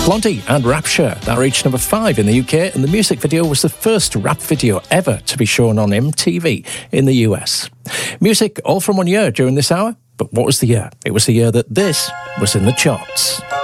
Blondie and Rapture, that reached number 5 in the UK, and the music video was the first rap video ever to be shown on MTV in the US. Music all from one year during this hour, but what was the year? It was the year that this was in the charts.